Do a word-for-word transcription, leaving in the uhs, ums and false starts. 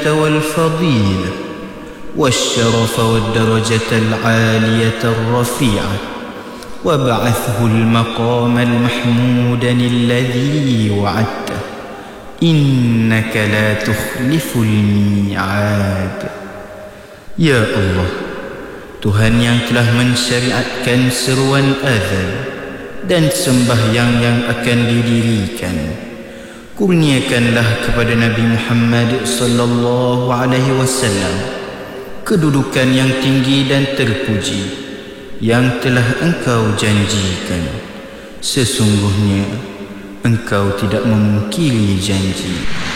والفضيلة والشرف والدرجة العالية الرفيعة وابعثه المقام المحمود الذي وعدته إنك لا تخلف الميعاد. Ya Allah, Tuhan yang telah mensyariatkan seruan azan dan sembahyang yang akan didirikan, kurniakanlah kepada Nabi Muhammad sallallahu alaihi wasallam kedudukan yang tinggi dan terpuji yang telah Engkau janjikan. Sesungguhnya Engkau tidak memungkiri janji.